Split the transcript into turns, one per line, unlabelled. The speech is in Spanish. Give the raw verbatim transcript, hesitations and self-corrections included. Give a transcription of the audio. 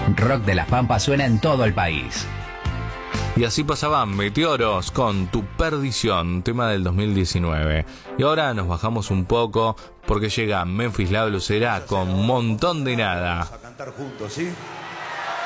Rock de las Pampas suena en todo el país.
Y así pasaban Meteoros con Tu Perdición, tema del dos mil diecinueve. Y ahora nos bajamos un poco porque llega Memphis La Blusera con Montón de Nada.
Vamos a cantar juntos, ¿sí?